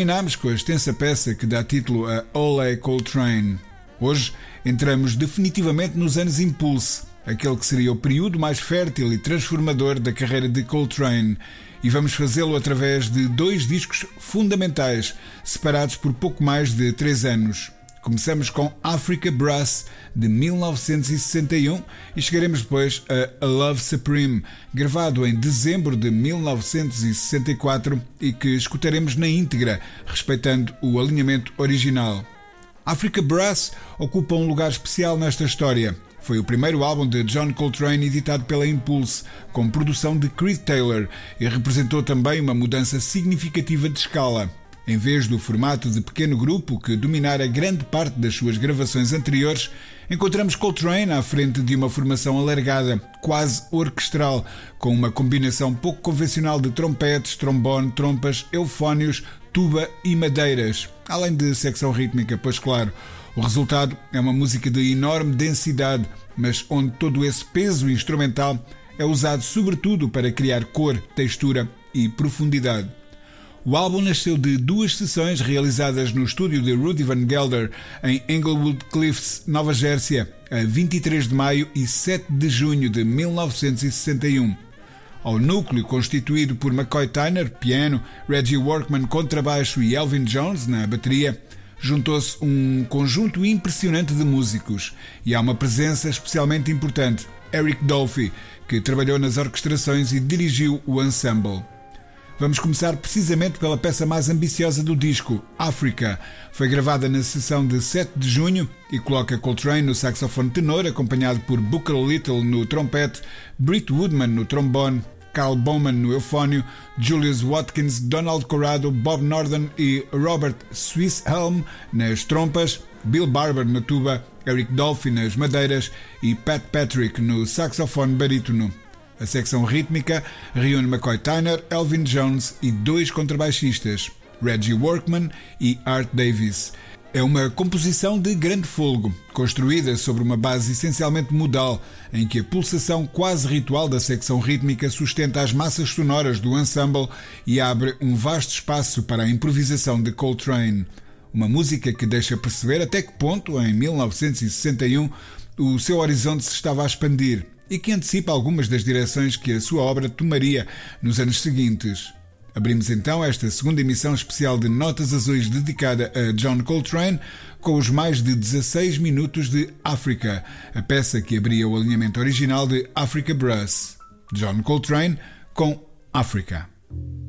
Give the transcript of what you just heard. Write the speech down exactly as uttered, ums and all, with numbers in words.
Terminamos com a extensa peça que dá título a Ole Coltrane. Hoje entramos definitivamente nos anos Impulse, aquele que seria o período mais fértil e transformador da carreira de Coltrane, e vamos fazê-lo através de dois discos fundamentais, separados por pouco mais de três anos. Começamos com Africa Brass, de mil novecentos e sessenta e um, e chegaremos depois a A Love Supreme, gravado em dezembro de mil novecentos e sessenta e quatro e que escutaremos na íntegra, respeitando o alinhamento original. Africa Brass ocupa um lugar especial nesta história. Foi o primeiro álbum de John Coltrane editado pela Impulse, com produção de Creed Taylor, e representou também uma mudança significativa de escala. Em vez do formato de pequeno grupo que dominara grande parte das suas gravações anteriores, encontramos Coltrane à frente de uma formação alargada, quase orquestral, com uma combinação pouco convencional de trompetes, trombone, trompas, eufónios, tuba e madeiras, além de secção rítmica, pois claro. O resultado é uma música de enorme densidade, mas onde todo esse peso instrumental é usado sobretudo para criar cor, textura e profundidade. O álbum nasceu de duas sessões realizadas no estúdio de Rudy Van Gelder em Englewood Cliffs, Nova Jersey, a vinte e três de maio e sete de junho de mil novecentos e sessenta e um. Ao núcleo constituído por McCoy Tyner, piano, Reggie Workman, contrabaixo e Elvin Jones, na bateria, juntou-se um conjunto impressionante de músicos, e há uma presença especialmente importante, Eric Dolphy, que trabalhou nas orquestrações e dirigiu o ensemble. Vamos começar precisamente pela peça mais ambiciosa do disco, Africa. Foi gravada na sessão de sete de junho e coloca Coltrane no saxofone tenor, acompanhado por Booker Little no trompete, Britt Woodman no trombone, Carl Bowman no eufónio, Julius Watkins, Donald Corrado, Bob Northern e Robert Swisshelm nas trompas, Bill Barber na tuba, Eric Dolphy nas madeiras e Pat Patrick no saxofone barítono. A secção rítmica reúne McCoy Tyner, Elvin Jones e dois contrabaixistas, Reggie Workman e Art Davis. É uma composição de grande fôlego, construída sobre uma base essencialmente modal, em que a pulsação quase ritual da secção rítmica sustenta as massas sonoras do ensemble e abre um vasto espaço para a improvisação de Coltrane. Uma música que deixa perceber até que ponto, em mil novecentos e sessenta e um, o seu horizonte se estava a expandir, e que antecipa algumas das direções que a sua obra tomaria nos anos seguintes. Abrimos então esta segunda emissão especial de Notas Azuis dedicada a John Coltrane com os mais de dezasseis minutos de Africa, a peça que abria o alinhamento original de Africa Brass. John Coltrane com Africa.